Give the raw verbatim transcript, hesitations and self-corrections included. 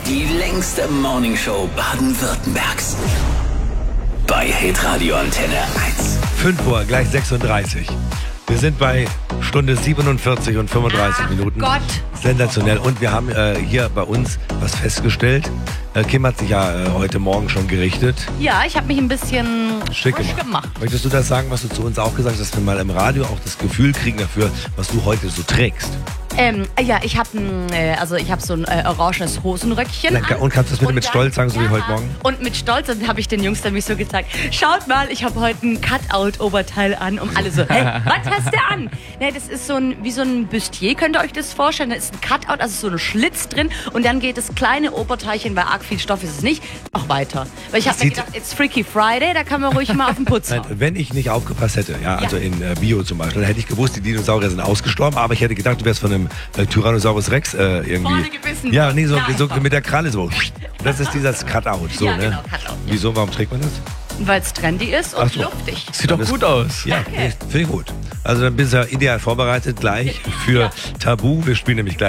Die längste Morningshow Baden-Württembergs. Bei Hitradio Antenne eins. fünf Uhr, gleich sechsunddreißig. Wir sind bei Stunde siebenundvierzig und fünfunddreißig Ach Minuten. Gott. Sensationell. Und wir haben äh, hier bei uns was festgestellt. Äh, Kim hat sich ja äh, heute Morgen schon gerichtet. Ja, ich habe mich ein bisschen Schick frisch gemacht. gemacht. Möchtest du das sagen, was du zu uns auch gesagt hast, dass wir mal im Radio auch das Gefühl kriegen dafür, was du heute so trägst? Ähm, ja, ich habe äh, also ich habe so ein äh, orangenes Hosenröckchen Lecker. an. Und kannst du das bitte Und mit dann- Stolz sagen, so wie ja, heute Morgen? Und mit Stolz, dann habe ich den Jungs nämlich so gezeigt, schaut mal, ich habe heute ein Cutout-Oberteil an. Und alle so, hä, was hast du an? Ne, das ist so ein, wie so ein Bustier, könnt ihr euch das vorstellen? Da ist ein Cutout, also so ein Schlitz drin. Und dann geht das kleine Oberteilchen, weil arg viel Stoff ist es nicht, auch weiter. Weil ich habe mir Sieht- gedacht, it's Freaky Friday, da kann man ruhig mal auf den Putz Nein, hauen. wenn ich nicht aufgepasst hätte, ja, also in äh, Bio zum Beispiel, dann hätte ich gewusst, die Dinosaurier sind ausgestorben, aber ich hätte gedacht, du wärst von einem äh, Tyrannosaurus Rex äh, irgendwie. Vorne gebissen. Ja, nee, so, Ja, so einfach. mit der Kralle so. Das ist dieses Cutout, so, Ja, ne? genau, Cutout, ja. Wieso, warum trägt man das? Weil es trendy ist und Ach so. luftig. Sieht doch gut aus. Ja, finde ich gut. Also dann bist du ja ideal vorbereitet gleich für Tabu. Wir spielen nämlich gleich